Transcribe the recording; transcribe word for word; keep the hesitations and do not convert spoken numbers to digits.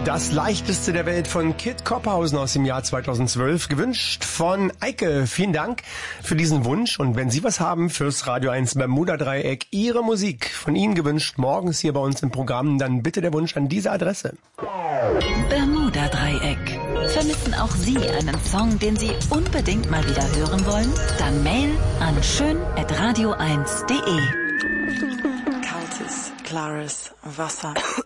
Das leichteste der Welt von Kid Kopperhausen aus dem Jahr zweitausendzwölf, gewünscht von Eike. Vielen Dank für diesen Wunsch. Und wenn Sie was haben fürs Radio eins Bermuda-Dreieck, Ihre Musik von Ihnen gewünscht, morgens hier bei uns im Programm, dann bitte der Wunsch an diese Adresse. Bermuda-Dreieck. Vermissen auch Sie einen Song, den Sie unbedingt mal wieder hören wollen? Dann Mail an schön at radio eins punkt de. Kaltes, klares Wasser.